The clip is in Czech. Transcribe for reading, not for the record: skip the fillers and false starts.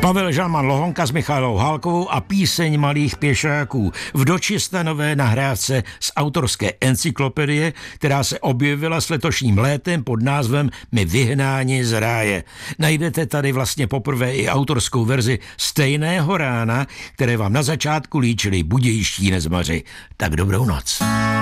Pavel Žalman Lohonka s Michailou Hálkovou a píseň malých pěšáků v dočisté nové nahrávce z autorské encyklopedie, která se objevila s letošním létem pod názvem My vyhnáni z ráje. Najdete tady vlastně poprvé i autorskou verzi Stejného rána, které vám na začátku líčili budějští nezmaři. Tak dobrou noc.